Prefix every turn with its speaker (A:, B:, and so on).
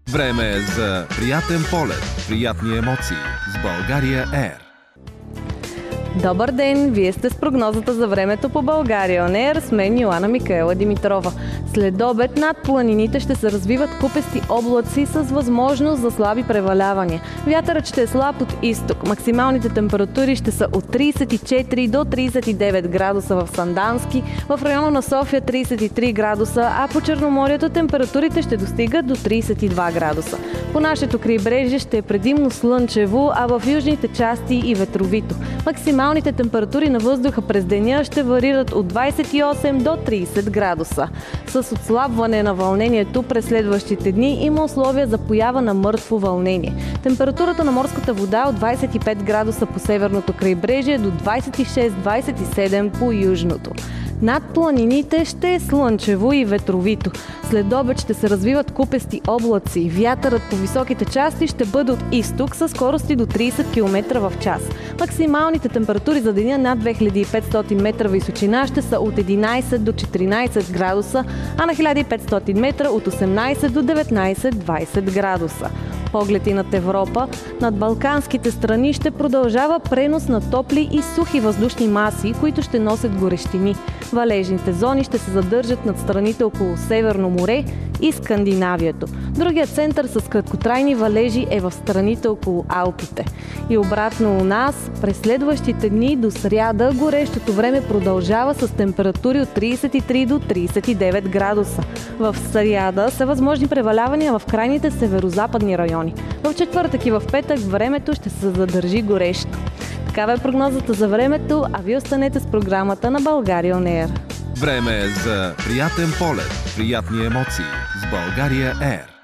A: Време е за приятен полет, приятни емоции с България Air.
B: Добър ден! Вие сте с прогнозата за времето по България On Air с мен Йоана Микаела Димитрова. След обед над планините ще се развиват купести облаци с възможност за слаби превалявания. Вятърът ще е слаб от изток. Максималните температури ще са от 34 до 39 градуса в Сандански, в района на София 33 градуса, а по Черноморието температурите ще достигат до 32 градуса. По нашето крайбрежие ще е предимно слънчево, а в южните части и ветровито. Максималните температури на въздуха през деня ще варират от 28 до 30 градуса. С отслабване на вълнението през следващите дни има условия за поява на мъртво вълнение. Температурата на морската вода от 25 градуса по северното крайбрежие до 26-27 по южното. Над планините ще е слънчево и ветровито. След обед ще се развиват купести облаци. Вятърът по високите части ще бъде от изток със скорости до 30 км в час. Максималните температури за деня над 2500 метра височина ще са от 11 до 14 градуса, а на 1500 метра от 18 до 19-20 градуса. Поглед и над Европа, над балканските страни ще продължава пренос на топли и сухи въздушни маси, които ще носят горещини. Валежните зони ще се задържат над страните около Северно море и Скандинавието. Другият център с краткотрайни валежи е в страните около Алпите. И обратно у нас, през следващите дни до сряда, горещото време продължава с температури от 33 до 39 градуса. В сряда са възможни превалявания в крайните северозападни райони. В четвъртък и в петък времето ще се задържи горещо. Такава е прогнозата за времето, а вие останете с програмата на България On Air.
A: Време е за приятен полет, приятни емоции с България Air.